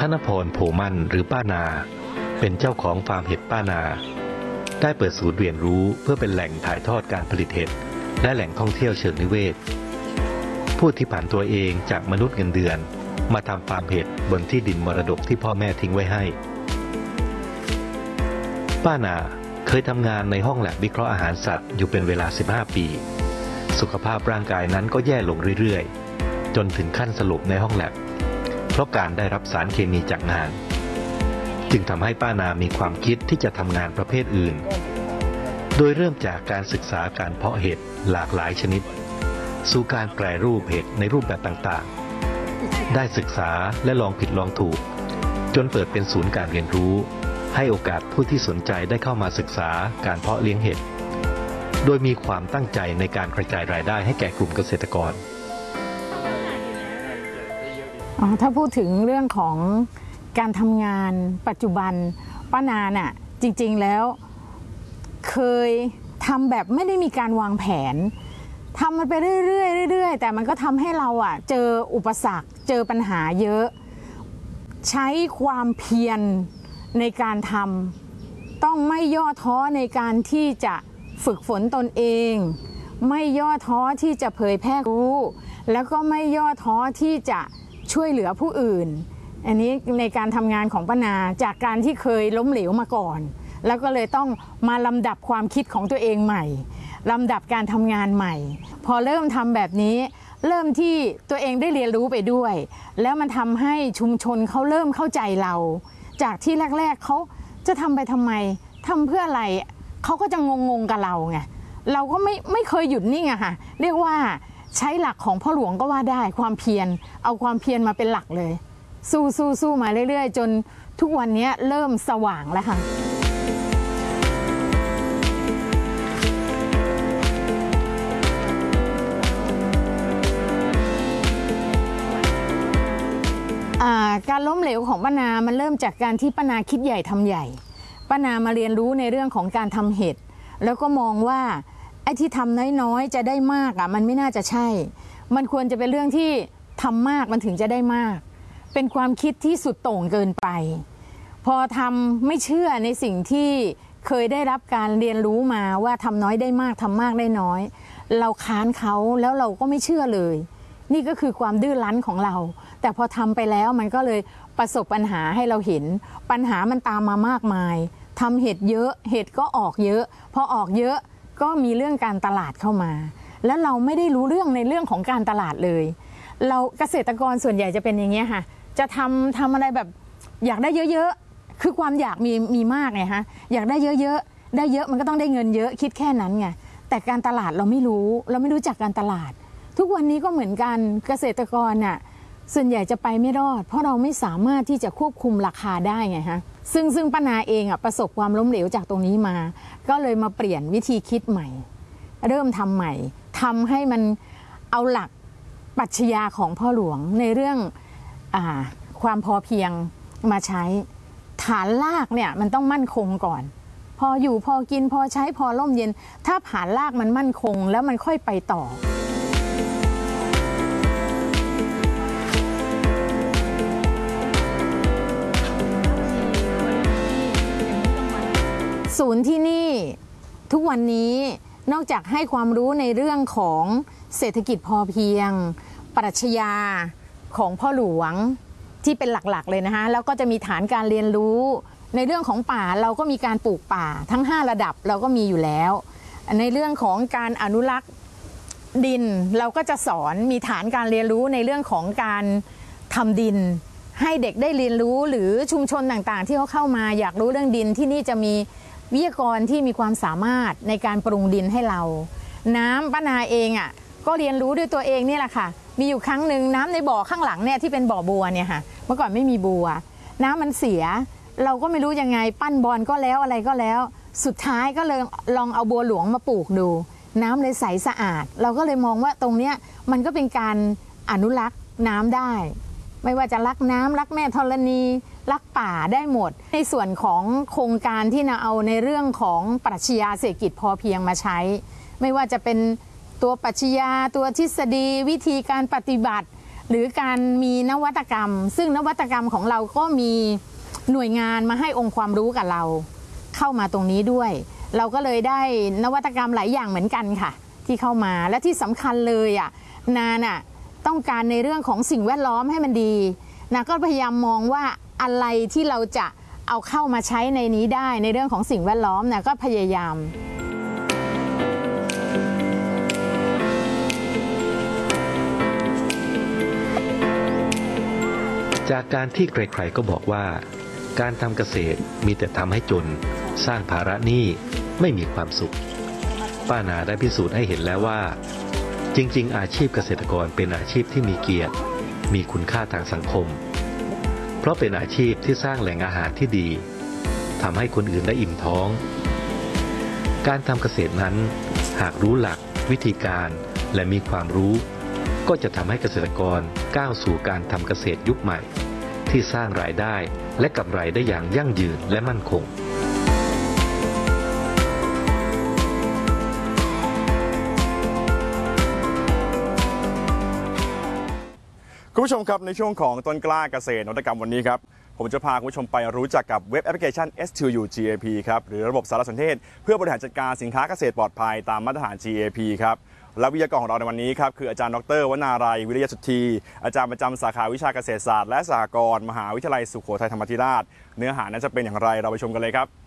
ธนพรโพมั่นหรือป้านาเป็นเจ้าของฟาร์มเห็ดป้านาได้เปิดศูนย์เรียนรู้เพื่อเป็นแหล่งถ่ายทอดการผลิตเห็ดและแหล่งท่องเที่ยวเชิงนิเวศผู้ที่ผ่านตัวเองจากมนุษย์เงินเดือนมาทำฟาร์มเห็ดบนที่ดินมรดกที่พ่อแม่ทิ้งไว้ให้ป้านาเคยทำงานในห้องแลบวิเคราะห์อาหารสัตว์อยู่เป็นเวลา15 ปีสุขภาพร่างกายนั้นก็แย่ลงเรื่อยๆจนถึงขั้นสลบในห้องแลบเพราะการได้รับสารเคมีจากงานจึงทำให้ป้านามีความคิดที่จะทำงานประเภทอื่นโดยเริ่มจากการศึกษาการเพาะเห็ดหลากหลายชนิดสู่การแปรรูปเห็ดในรูปแบบต่างๆได้ศึกษาและลองผิดลองถูกจนเปิดเป็นศูนย์การเรียนรู้ให้โอกาสผู้ที่สนใจได้เข้ามาศึกษาการเพาะเลี้ยงเห็ดโดยมีความตั้งใจในการกระจายรายได้ให้แก่กลุ่มเกษตรกรถ้าพูดถึงเรื่องของการทำงานปัจจุบันป้านาน่ะจริงๆแล้วเคยทำแบบไม่ได้มีการวางแผนทำมันไปเรื่อยๆแต่มันก็ทำให้เราเจออุปสรรคเจอปัญหาเยอะใช้ความเพียรในการทำต้องไม่ย่อท้อในการที่จะฝึกฝนตนเองไม่ย่อท้อที่จะเผยแพร่รู้แล้วก็ไม่ย่อท้อที่จะช่วยเหลือผู้อื่นอันนี้ในการทำงานของป้านาจากการที่เคยล้มเหลวมาก่อนแล้วก็เลยต้องมาลำดับความคิดของตัวเองใหม่ลำดับการทำงานใหม่พอเริ่มทำแบบนี้เริ่มที่ตัวเองได้เรียนรู้ไปด้วยแล้วมันทำให้ชุมชนเขาเริ่มเข้าใจเราจากที่แรกๆเขาจะทำไปทำไมทำเพื่ออะไรเขาก็จะงงกับเราไงเราก็ไม่เคยหยุดนิ่งอะค่ะเรียกว่าใช้หลักของพ่อหลวงก็ว่าได้ความเพียรเอาความเพียรมาเป็นหลักเลยสู้มาเรื่อยๆจนทุกวันนี้เริ่มสว่างแล้วค่ะการล้มเหลวของป้านามันเริ่มจากการที่ป้านาคิดใหญ่ทำใหญ่ป้านามาเรียนรู้ในเรื่องของการทำเห็ดแล้วก็มองว่าไอ้ที่ทำน้อยๆจะได้มากมันไม่น่าจะใช่มันควรจะเป็นเรื่องที่ทำมากมันถึงจะได้มากเป็นความคิดที่สุดโต่งเกินไปพอทำไม่เชื่อในสิ่งที่เคยได้รับการเรียนรู้มาว่าทำน้อยได้มากทำมากได้น้อยเราค้านเขาแล้วเราก็ไม่เชื่อเลยนี่ก็คือความดื้อรั้นของเราแต่พอทำไปแล้วมันก็เลยประสบปัญหาให้เราเห็นปัญหามันตามมามากมายทำเห็ดเยอะเห็ดก็ออกเยอะพอออกเยอะก็มีเรื่องการตลาดเข้ามาแล้วเราไม่ได้รู้เรื่องในเรื่องของการตลาดเลยเราเกษตรกรส่วนใหญ่จะเป็นอย่างเงี้ยค่ะจะทำอะไรแบบอยากได้เยอะๆคือความอยากมีมากไงฮะอยากได้เยอะๆได้เยอะมันก็ต้องได้เงินเยอะคิดแค่นั้นไงแต่การตลาดเราไม่รู้จักการตลาดทุกวันนี้ก็เหมือนกันเกษตรกรน่ะส่วนใหญ่จะไปไม่รอดเพราะเราไม่สามารถที่จะควบคุมราคาได้ไงฮะซึ่งป้านาเองประสบความล้มเหลวจากตรงนี้มาก็เลยมาเปลี่ยนวิธีคิดใหม่เริ่มทำใหม่ทำให้มันเอาหลักปรัชญาของพ่อหลวงในเรื่องความพอเพียงมาใช้ฐานรากเนี่ยมันต้องมั่นคงก่อนพออยู่พอกินพอใช้พอร่มเย็นถ้าฐานรากมันมั่นคงแล้วมันค่อยไปต่อศูนย์ที่นี่ทุกวันนี้นอกจากให้ความรู้ในเรื่องของเศรษฐกิจพอเพียงปรัชญาของพ่อหลวงที่เป็นหลักๆเลยนะคะแล้วก็จะมีฐานการเรียนรู้ในเรื่องของป่าเราก็มีการปลูกป่าทั้ง5ระดับเราก็มีอยู่แล้วในเรื่องของการอนุรักษ์ดินเราก็จะสอนมีฐานการเรียนรู้ในเรื่องของการทำดินให้เด็กได้เรียนรู้หรือชุมชนต่างๆที่เขาเข้ามาอยากรู้เรื่องดินที่นี่จะมีวิทยากรที่มีความสามารถในการปรุงดินให้เราน้ำป้านาเองก็เรียนรู้ด้วยตัวเองนี่แหละค่ะมีอยู่ครั้งหนึ่งน้ำในบ่อข้างหลังเนี่ยที่เป็นบ่อบัวเนี่ยค่ะเมื่อก่อนไม่มีบัวน้ำมันเสียเราก็ไม่รู้ยังไงปั้นบอลก็แล้วอะไรก็แล้วสุดท้ายก็เลยลองเอาบัวหลวงมาปลูกดูน้ำเลยใสสะอาดเราก็เลยมองว่าตรงเนี้ยมันก็เป็นการอนุรักษ์น้ำได้ไม่ว่าจะรักน้ำรักแม่ธรณีรักป่าได้หมดในส่วนของโครงการที่เราเอาในเรื่องของปรัชญาเศรษฐกิจพอเพียงมาใช้ไม่ว่าจะเป็นตัวปรัชญาตัวทฤษฎีวิธีการปฏิบัติหรือการมีนวัตกรรม ซึ่งนวัตกรรมของเราก็มีหน่วยงานมาให้องค์ความรู้กับเราเข้ามาตรงนี้ด้วย เราก็เลยได้นวัตกรรมหลายอย่างเหมือนกันค่ะที่เข้ามาและที่สำคัญเลยนาน่ะต้องการในเรื่องของสิ่งแวดล้อมให้มันดีนาก็พยายามมองว่าอะไรที่เราจะเอาเข้ามาใช้ในนี้ได้ในเรื่องของสิ่งแวดล้อมนะก็พยายามจากการที่ใครๆก็บอกว่าการทำเกษตรมีแต่ทำให้จนสร้างภาระหนี้ไม่มีความสุขป้านาได้พิสูจน์ให้เห็นแล้วว่าจริงๆอาชีพเกษตรกรเป็นอาชีพที่มีเกียรติมีคุณค่าทางสังคมเพราะเป็นอาชีพที่สร้างแหล่งอาหารที่ดีทำให้คนอื่นได้อิ่มท้องการทำเกษตรนั้นหากรู้หลักวิธีการและมีความรู้ก็จะทำให้เกษตรกรก้าวสู่การทำเกษตรยุคใหม่ที่สร้างรายได้และกำไรได้อย่างยั่งยืนและมั่นคงคุณผู้ชมครับในช่วงของต้นกล้าเกษตรนวัตกรรมวันนี้ครับผมจะพาคุณผู้ชมไปรู้จักกับเว็บแอปพลิเคชัน S2U GAP ครับหรือระบบสารสนเทศเพื่อบริหารจัดการสินค้าเกษตรปลอดภัยตามมาตรฐาน GAP ครับและวิทยากรของเราในวันนี้ครับคืออาจารย์ดร.วนารัยวิริยสุทธีอาจารย์ประจำสาขาวิชาเกษตรศาสตร์และสหกรณ์มหาวิทยาลัยสุโขทัยธรรมาธิราชเนื้อหานั้นจะเป็นอย่างไรเราไปชมกันเลยครับ